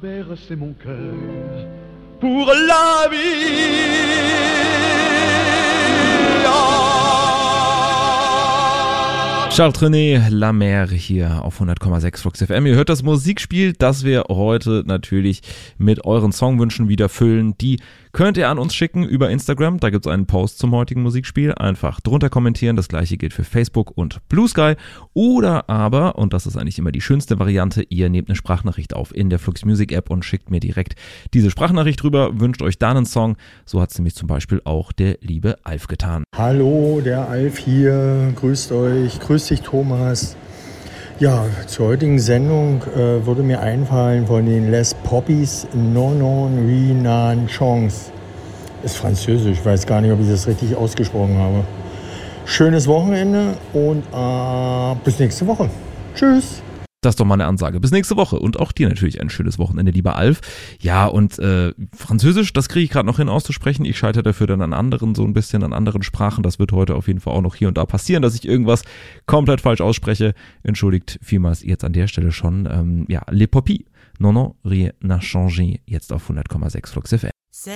bercer mon cœur pour la vie. Charles Trenet, La Mer hier auf 100,6 Flux FM. Ihr hört das Musikspiel, das wir heute natürlich mit euren Songwünschen wieder füllen. Die könnt ihr an uns schicken über Instagram. Da gibt es einen Post zum heutigen Musikspiel. Einfach drunter kommentieren. Das gleiche gilt für Facebook und Blue Sky. Oder aber, und das ist eigentlich immer die schönste Variante, ihr nehmt eine Sprachnachricht auf in der Flux Music App und schickt mir direkt diese Sprachnachricht rüber. Wünscht euch da einen Song. So hat es nämlich zum Beispiel auch der liebe Alf getan. Hallo, der Alf hier. Grüßt euch. Grüß dich, Thomas. Ja, zur heutigen Sendung würde mir einfallen von den Les Poppies Non Non Rinan Chance. Ist französisch, ich weiß gar nicht, ob ich das richtig ausgesprochen habe. Schönes Wochenende und bis nächste Woche. Tschüss. Das ist doch mal eine Ansage. Bis nächste Woche. Und auch dir natürlich ein schönes Wochenende, lieber Alf. Ja, und Französisch, das kriege ich gerade noch hin auszusprechen. Ich scheitere dafür dann an anderen, so ein bisschen an anderen Sprachen. Das wird heute auf jeden Fall auch noch hier und da passieren, dass ich irgendwas komplett falsch ausspreche. Entschuldigt vielmals jetzt an der Stelle schon. Les Poppies. Non, non, rien n'a changé. Jetzt auf 100,6 Flux FM.